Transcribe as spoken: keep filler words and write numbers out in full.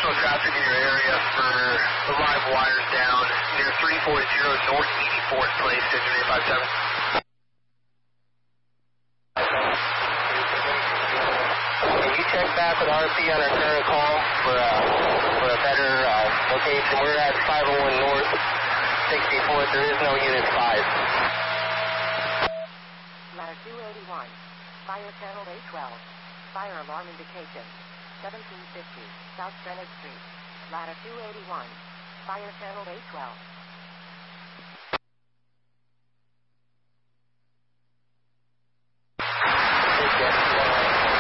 additional traffic in your area for the live wires down near three forty North eighty-fourth Place, engine eight five seven. Can you check back with R P on our current call for, uh, for a better uh, location? We're at five oh one North sixty-fourth. There is no Unit five. Ladder two eighty-one. Fire channel eight twelve. Fire alarm indication. seventeen fifty South Bennett Street. Ladder two eighty-one. Fire channel eight twelve.